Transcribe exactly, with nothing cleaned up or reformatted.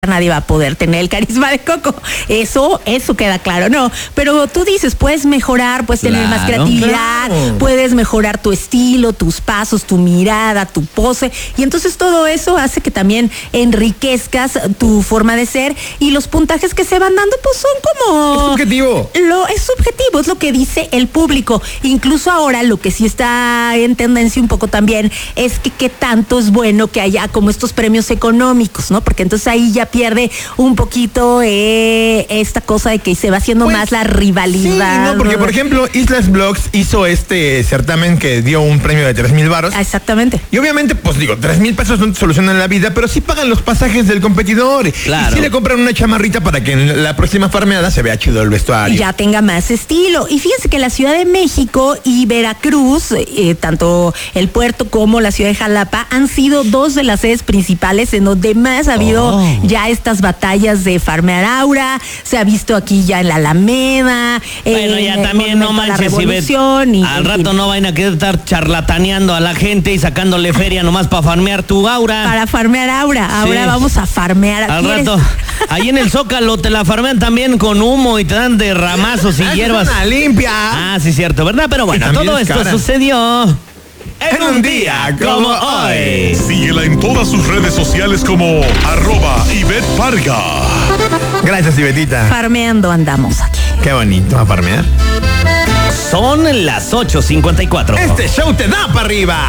nadie va a poder tener el carisma de Coco. Eso, eso queda claro, ¿no? Pero tú dices, puedes mejorar, puedes tener Claro, más creatividad, claro. puedes mejorar tu estilo, tus pasos, tu mirada, tu pose. Y entonces todo eso hace que también enriquezcas tu forma de ser. Y los puntajes que se van dando, pues son como... Es subjetivo. Lo, es subjetivo, es lo que dice el público. Incluso ahora lo que sí está en tendencia un poco también es que qué tanto es bueno que haya como estos premios económicos, ¿no? Porque entonces ahí ya pierde un poquito eh, esta cosa de que se va haciendo Pues, más la rivalidad. Sí, no, porque por ejemplo, Islas Blogs hizo este certamen que dio un premio de tres mil varos. Ah, exactamente. Y obviamente, pues digo, tres mil pesos no te solucionan la vida, pero sí pagan los pasajes del competidor. Claro. Y sí le compran una chamarrita para que en la próxima farmeada se vea chido el vestuario. Ya tenga más estilo. Y fíjense que la Ciudad de México y Veracruz, eh, tanto el puerto como la ciudad de Jalapa, han sido dos de las sedes principales en donde más ha habido Oh. ya estas batallas de farmear aura. Se ha visto aquí ya en la Alameda. Bueno, en ya el también no Monumento a la manches, Ivette. Revolución, y, Al en rato fin, no vayan a querer estar charlataneando a la gente y sacándole feria nomás para farmear tu aura. para farmear aura. Ahora Sí. vamos a farmear. Al ¿Quieres? rato, ahí en el Zócalo te la farmean también con humo y te dan de ramazos y Ah, hierbas. es una limpia. Ah, sí, cierto, ¿verdad? Pero bueno, También todo es esto cara. sucedió en un día como hoy. Síguela en todas sus redes sociales como arroba Ivette Parga. Gracias, Ibetita. Farmeando andamos aquí. Qué bonito, a farmear. Son las ocho cincuenta y cuatro. Este show te da para arriba.